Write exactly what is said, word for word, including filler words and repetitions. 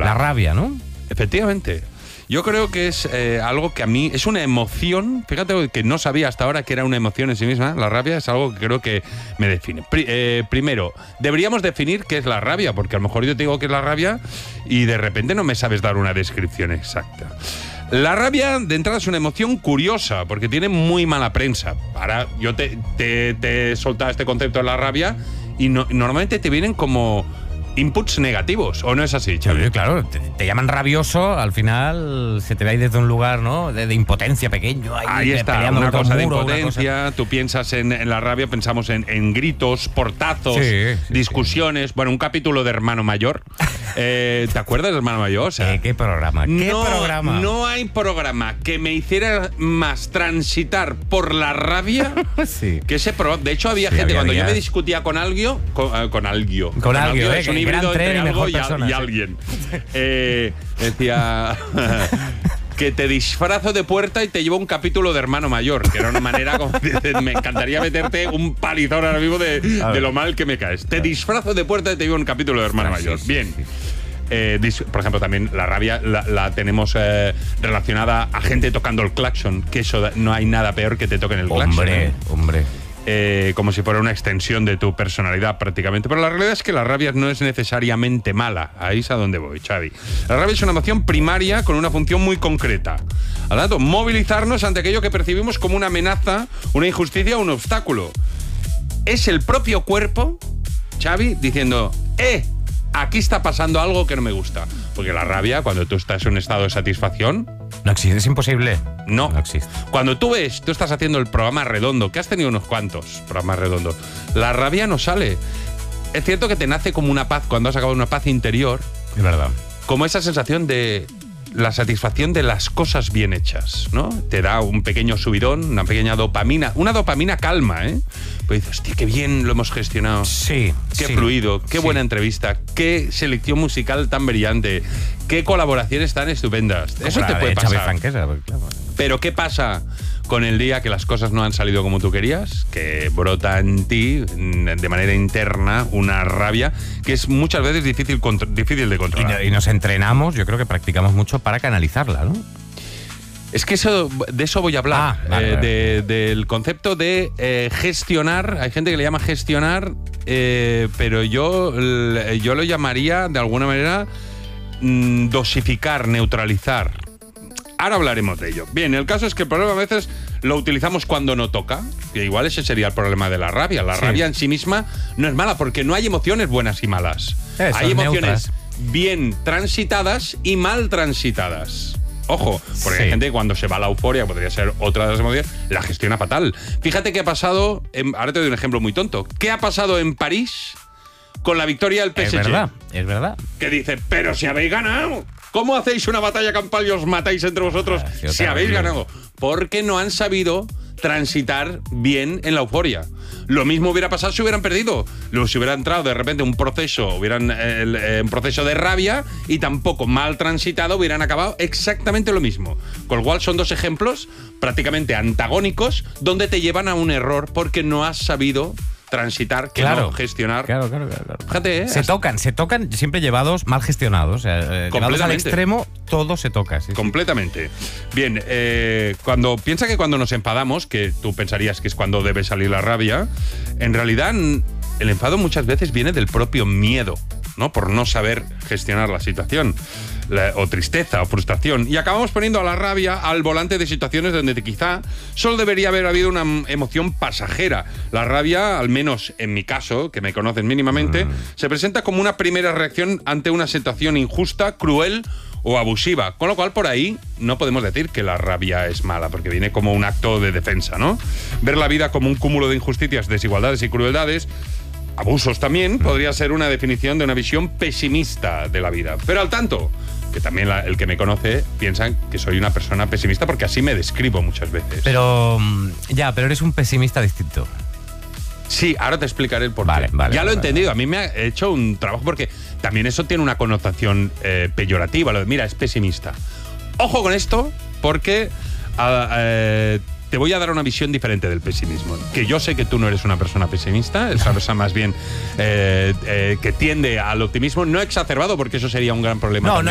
hablar. La rabia, ¿no? Efectivamente. Yo creo que es eh, algo que a mí es una emoción. Fíjate que no sabía hasta ahora que era una emoción en sí misma. La rabia es algo que creo que me define. Pri- eh, primero, deberíamos definir qué es la rabia, porque a lo mejor yo te digo qué es la rabia y de repente no me sabes dar una descripción exacta. La rabia, de entrada, es una emoción curiosa, porque tiene muy mala prensa. Ahora, yo te, te, te he soltado este concepto de la rabia y no, normalmente te vienen como inputs negativos, ¿o no es así, Xavi? Claro, te, te llaman rabioso, al final se te ve ahí desde un lugar, ¿no? De, de impotencia pequeño. Ahí, Ahí de- está, peleando una contra un cosa de muro, una impotencia. cosa- Tú piensas en, en la rabia, pensamos en, en gritos, portazos, Sí, sí, discusiones. Bueno, un capítulo de Hermano Mayor. Eh, ¿Te acuerdas de Hermano Mayor? O sea, Eh, ¿Qué programa? ¿Qué no, programa? no hay programa que me hiciera más transitar por la rabia Sí. que ese programa. De hecho, había Sí, gente, había cuando yo días. me discutía con alguien, con, eh, con alguien. Con alguien, eh, es un que híbrido gran tren entre y algo mejor y, a- persona, y sí. alguien. Eh, decía que te disfrazo de puerta y te llevo un capítulo de Hermano Mayor, que era una manera como de- me encantaría meterte un palizón ahora mismo de, de lo mal que me caes. Te disfrazo de puerta y te llevo un capítulo de Hermano Ostras, Mayor. sí, sí, Bien. sí. Eh, dis- por ejemplo, también la rabia la, la tenemos eh, relacionada a gente tocando el claxon, que eso da- no hay nada peor que te toquen el claxon. Hombre, ¿eh? hombre. Eh, como si fuera una extensión de tu personalidad prácticamente. Pero la realidad es que la rabia no es necesariamente mala. Ahí es a donde voy, Xavi. La rabia es una emoción primaria con una función muy concreta. Al tanto, movilizarnos ante aquello que percibimos como una amenaza, una injusticia o un obstáculo. Es el propio cuerpo, Xavi, diciendo, ¡eh! Aquí está pasando algo que no me gusta. Porque la rabia, cuando tú estás en un estado de satisfacción, No existe, es imposible. no. No existe. Cuando tú ves, tú estás haciendo el programa redondo, que has tenido unos cuantos programas redondos, la rabia no sale. Es cierto que te nace como una paz cuando has acabado una paz interior, Es verdad. como esa sensación de la satisfacción de las cosas bien hechas, ¿no? Te da un pequeño subidón, una pequeña dopamina, una dopamina calma, ¿eh? Pues dices, hostia, qué bien lo hemos gestionado. Sí. Qué sí, fluido, qué sí. buena entrevista, qué selección musical tan brillante, qué colaboraciones tan estupendas. Como Eso la te puede de Xavi pasar. Franquesa, porque, claro. Pero ¿qué pasa con el día que las cosas no han salido como tú querías? Que brota en ti, mm, de manera interna, una rabia que es muchas veces difícil, contro- difícil de Y, controlar. no- y nos entrenamos, yo creo que practicamos mucho para canalizarla, ¿no? Es que eso, de eso voy a hablar, Ah, vale, eh, vale. de- del concepto de eh, gestionar. Hay gente que le llama gestionar, eh, pero yo, l- yo lo llamaría de alguna manera mm, dosificar, neutralizar. Ahora hablaremos de ello. Bien, el caso es que el problema a veces lo utilizamos cuando no toca, que igual ese sería el problema de la rabia. La Sí. rabia en sí misma no es mala, porque no hay emociones buenas y malas. Eh, son hay emociones neutras. bien transitadas y mal transitadas. Ojo, porque Sí. hay gente que cuando se va a la euforia, podría ser otra de las emociones, la gestiona fatal. Fíjate qué ha pasado, en- ahora te doy un ejemplo muy tonto. ¿Qué ha pasado en París con la victoria del P S G? Es verdad, es verdad. Que dice, pero si habéis ganado. ¿Cómo hacéis una batalla campal y os matáis entre vosotros Ah, sí, si otra habéis vez. ganado? Porque no han sabido transitar bien en la euforia. Lo mismo hubiera pasado si hubieran perdido. Luego, si hubiera entrado de repente un proceso, hubieran eh, el, eh, un proceso de rabia y tampoco mal transitado, hubieran acabado exactamente lo mismo. Con lo cual son dos ejemplos prácticamente antagónicos donde te llevan a un error porque no has sabido transitar, que Claro. no gestionar. Claro, claro, claro. claro. Fíjate, ¿eh? Se tocan, se tocan siempre llevados mal gestionados. O sea, eh, llevados al Completamente. extremo, todo se toca. Sí, sí. Completamente. Bien, eh, cuando piensa que cuando nos enfadamos, que tú pensarías que es cuando debe salir la rabia, en realidad n- el enfado muchas veces viene del propio miedo, ¿no? Por no saber gestionar la situación, la- o tristeza o frustración. Y acabamos poniendo a la rabia al volante de situaciones donde quizá solo debería haber habido una mm, emoción pasajera. La rabia, al menos en mi caso, que me conocen mínimamente, se presenta como una primera reacción ante una situación injusta, cruel o abusiva, con lo cual por ahí no podemos decir que la rabia es mala, porque viene como un acto de defensa, ¿no? Ver la vida como un cúmulo de injusticias, desigualdades y crueldades, abusos también, podría ser una definición de una visión pesimista de la vida. Pero al tanto, que también la- el que me conoce piensa que soy una persona pesimista porque así me describo muchas veces. Pero mm, ya, pero eres un pesimista distinto. Sí, ahora te explicaré el porqué. Vale, vale, ya lo he vale, entendido. A mí me ha hecho un trabajo porque también eso tiene una connotación eh, peyorativa. Lo de, mira, es pesimista. Ojo con esto porque ah, eh, te voy a dar una visión diferente del pesimismo. Que yo sé que tú no eres una persona pesimista, es una persona más bien eh, eh, que tiende al optimismo, no exacerbado porque eso sería un gran problema. No, también. no